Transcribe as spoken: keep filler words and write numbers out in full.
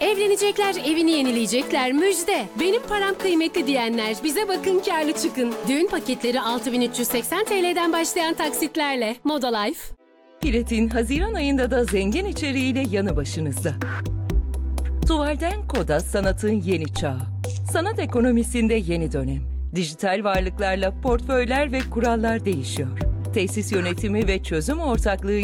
Evlenecekler, evini yenileyecekler, müjde. Benim param kıymetli diyenler, bize bakın kârlı çıkın. Düğün paketleri altı bin üç yüz seksen T L'den başlayan taksitlerle. Moda Life. Platin Haziran ayında da zengin içeriğiyle yanı başınızda. Tuvaldenko'da sanatın yeni çağı. Sanat ekonomisinde yeni dönem. Dijital varlıklarla portföyler ve kurallar değişiyor. Tesis yönetimi ve çözüm ortaklığı